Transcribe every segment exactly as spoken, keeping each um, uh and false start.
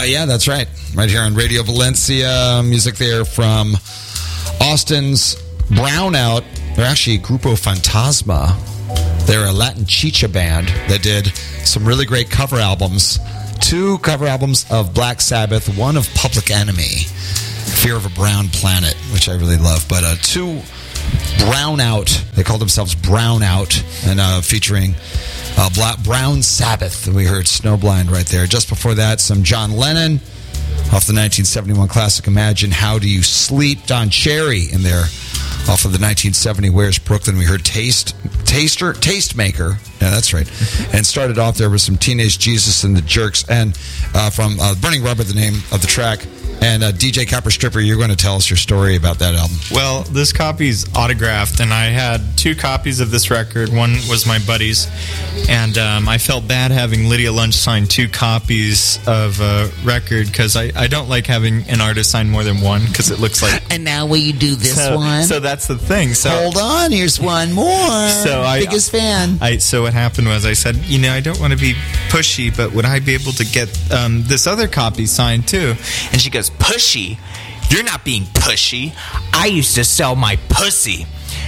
yeah, that's right. Right here on Radio Valencia. Music there from Austin's Brownout. They're actually Grupo Fantasma. They're a Latin chicha band that did some really great cover albums. Two cover albums of Black Sabbath, one of Public Enemy, Fear of a Brown Planet, which I really love. But uh, two Brownout, they call themselves Brownout, and uh, featuring uh, Black, Brown Sabbath. We heard Snowblind right there. Just before that, some John Lennon off the nineteen seventy-one classic Imagine How Do You Sleep. Don Cherry in there off of the nineteen seventy Where's Brooklyn. We heard Taste Taster Tastemaker. Yeah, that's right. And started off there with some Teenage Jesus and the Jerks, and uh, from uh, Burning Rubber, the name of the track. And uh, D J Copper Stripper, you're going to tell us your story about that album. Well, this copy's autographed, and I had two copies of this record. One was my buddy's, and um, I felt bad having Lydia Lunch sign two copies of a record, because I, I don't like having an artist sign more than one, because it looks like... And now will you do this so, one? So that's the thing. So hold on, here's one more. So I, Biggest fan. I, so what happened was I said, you know, I don't want to be pushy, but would I be able to get um, this other copy signed too? And she goes, pushy? You're not being pushy. I used to sell my pussy.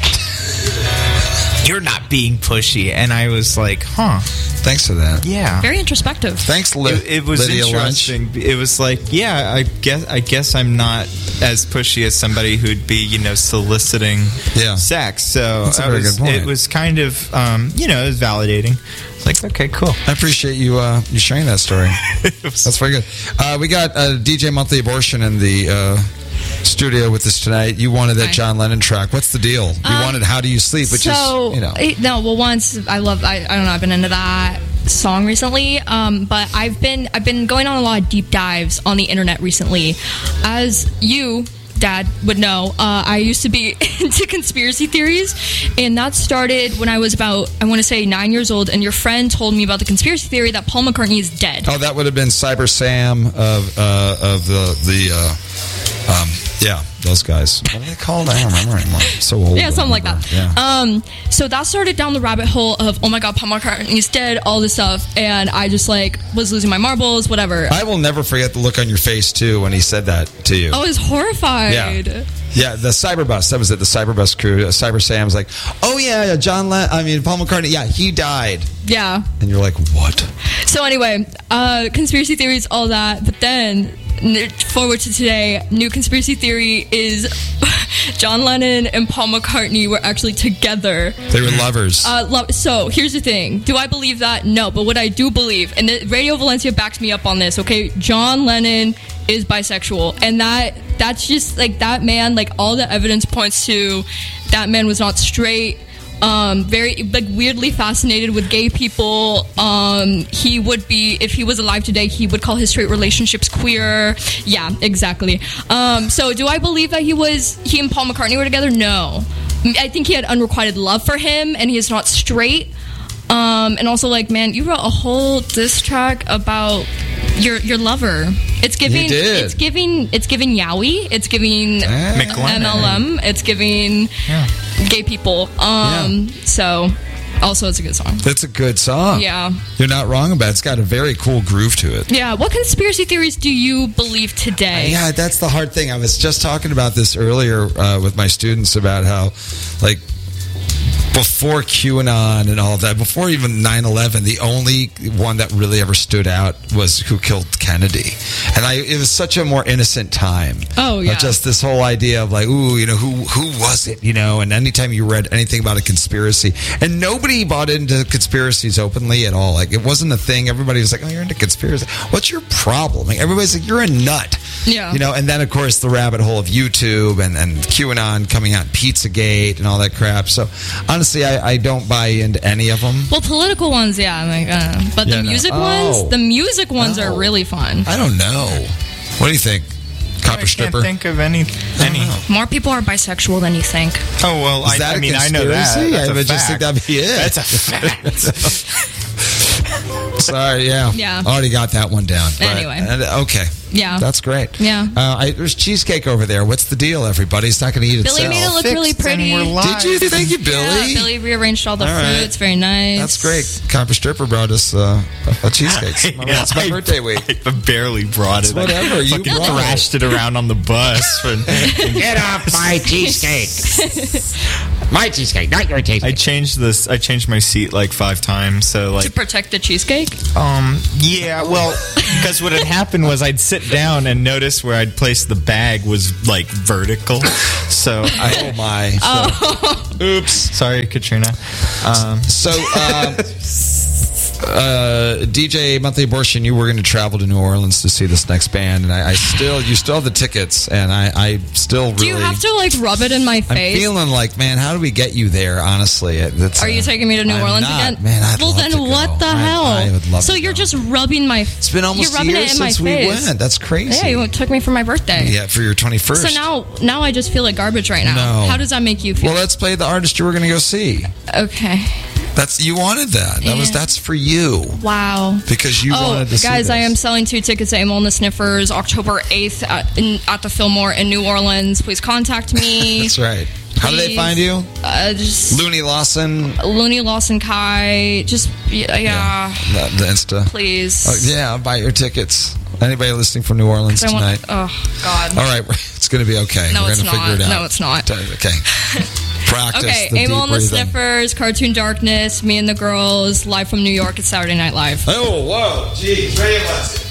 You're not being pushy. And I was like, huh. Thanks for that. Yeah. Very introspective. Thanks, Li- it, it was Lydia interesting. Lunch. It was like, yeah, I guess I guess I'm not as pushy as somebody who'd be, you know, soliciting yeah. sex. So That's a I very was, good point. it was kind of, um, you know, it was validating. It's like, okay, cool. I appreciate you uh, you sharing that story. That's very good. Uh, we got uh, D J Monthly Abortion in the uh, studio with us tonight. You wanted that Hi. John Lennon track. What's the deal? You Um, wanted How Do You Sleep, which so, is, you know. it- no, well, once I love, I, I don't know, I've been into that song recently, um, but I've been I've been going on a lot of deep dives on the internet recently. As you, Dad, would know, uh, I used to be into conspiracy theories, and that started when I was about, I want to say, nine years old, and your friend told me about the conspiracy theory that Paul McCartney is dead. Oh, that would have been Cyber Sam of uh, of the, the uh, um, yeah, those guys. What are they called? I don't remember anymore. I'm so old. Yeah, something like that. Yeah. Um, so that started down the rabbit hole of, oh my God, Paul McCartney's dead, all this stuff, and I just like was losing my marbles, whatever. I will never forget the look on your face too when he said that to you. I was horrified. Yeah. Yeah, the Cyberbus. That was it. The Cyberbus crew. Uh, Cyber Sam's like, oh yeah, yeah, John. Le- I mean, Paul McCartney. Yeah, he died. Yeah. And you're like, what? So anyway, uh, conspiracy theories, all that, but then n- forward to today, new conspiracy theory is John Lennon and Paul McCartney were actually together. They were lovers. Uh, lo- so here's the thing. Do I believe that? No. But what I do believe, and the Radio Valencia backs me up on this, okay? John Lennon is bisexual. And that that's just, like, that man, like, all the evidence points to that man was not straight. Um, very, like, weirdly fascinated with gay people. Um, he would be, if he was alive today, he would call his straight relationships queer. Yeah, exactly. Um, so do I believe that he was, he and Paul McCartney were together? No. I think he had unrequited love for him, and he is not straight. Um, and also, like, man, you wrote a whole diss track about your your lover. It's giving, You did. it's giving, it's giving yaoi. It's giving Ah. McLennan. M L M. It's giving Yeah. gay people. Um, so also it's a good song. That's a good song. Yeah. You're not wrong about it. It's got a very cool groove to it. Yeah. What conspiracy theories do you believe today? Yeah, that's the hard thing. I was just talking about this earlier uh, with my students about how, like, before QAnon and all that, before even nine eleven, the only one that really ever stood out was who killed Kennedy. And I, it was such a more innocent time. Oh, yeah. Of just this whole idea of like, ooh, you know, who who was it, you know? And anytime you read anything about a conspiracy, and nobody bought into conspiracies openly at all. Like, it wasn't a thing. Everybody was like, oh, you're into conspiracy. What's your problem? Like, everybody's like, you're a nut. Yeah. You know, and then, of course, the rabbit hole of YouTube and, and QAnon coming out, Pizzagate and all that crap. So, honestly, I, I don't buy into any of them. Well, political ones, yeah. Like, uh, but Yeah, the no. music Oh. ones, the music ones Oh. are really fun. I don't know. What do you think, Copper I can't Stripper? think of any. any. More people are bisexual than you think. Oh, well, Is I, that I a mean, I know that. conspiracy? That's I a would just think fact. that'd be it. That's a fact. Sorry, yeah. Yeah. Already got that one down. But- Anyway. and- okay. Yeah. That's great. Yeah. Uh, I, there's cheesecake over there. What's the deal, everybody? It's not going to eat Billy itself. made it look really Fixed and pretty. we're live. Did you? Thank you, Billy. Yeah, Billy rearranged all the All right. food. It's very nice. That's great. Copper Stripper brought us uh, a cheesecake. Yeah, It's my I- birthday week. I barely brought it. Whatever, I you fucking brought it. thrashed it around on the bus. And Get off my cheesecake. My cheesecake, not your I cheesecake. changed this. I changed my seat like five times. So to like, protect the cheesecake. um, yeah. Well, because what had happened was I'd sit down and notice where I'd placed the bag was like vertical. So I. Oh, my. So, oops. Sorry, Katrina. Um, So, um, uh, D J Monthly Abortion, you were going to travel to New Orleans to see this next band, and I, I still, you still have the tickets, and I, I still really. Do you have to like rub it in my I'm face? feeling like, man, how do we get you there? Honestly, It- it's, Are you uh, taking me to New I'm Orleans not. again? Man, I'd well, love then to go. what the I- hell? I would love so to you're go. just rubbing my. It's been almost you're a rubbing year it in since my we face. went. That's crazy. Yeah, you took me for my birthday. Yeah, for your twenty-first. So now, now I just feel like garbage right now. No. How does that make you feel? Well, let's play the artist you were going to go see. Okay. That's you wanted that. That was Yeah. that's for you Wow. because you Oh, wanted to see guys, I this. am selling two tickets to Amyl and the Sniffers October eighth at, in, at the Fillmore in New Orleans. Please contact me. That's right. How do they Please. find you? Uh, just Looney Lawson. Looney Lawson Kai. Just, yeah, yeah. The, the Insta. Please. Oh, yeah, I'll buy your tickets. Anybody listening from New Orleans I want- tonight? oh, God. All right, it's going to be okay. No, We're it's going to figure it not. out. No, it's not. Okay. Practice Okay, the Amyl deep and the breathing. Sniffers, Cartoon Darkness, Me and the Girls, live from New York. It's Saturday Night Live. Oh, whoa. Geez. Radio Blast.